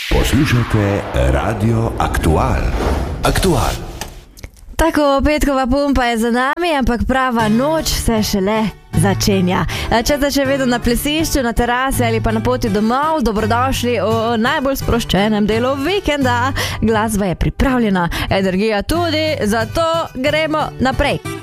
Poslušajte Radio Aktual. Aktual. Tako, petkova pumpa je za nami, ampak prava noč se šele začenja. Če ste še vedno na plesišču, na terasi ali pa na poti domov, dobrodošli v najbolj sproščenem delu vikenda. Glasba je pripravljena, energija tudi, zato gremo naprej.